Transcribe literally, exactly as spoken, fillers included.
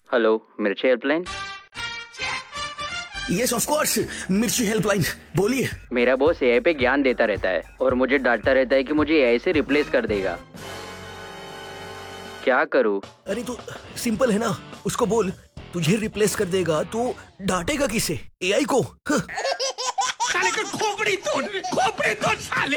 Hello, मिर्ची helpline. Yes of course, मिर्ची helpline, बोलिए। मेरा बॉस एआई पे ज्ञान देता रहता है और मुझे डांटता रहता है कि मुझे एआई से रिप्लेस कर देगा। क्या करूं? अरे तो सिंपल है ना, उसको बोल तुझे रिप्लेस कर देगा तो डांटेगा किसे? एआई को? हाँ। साले का खोपड़ी तोड़ खोपड़ी तोड़ साले।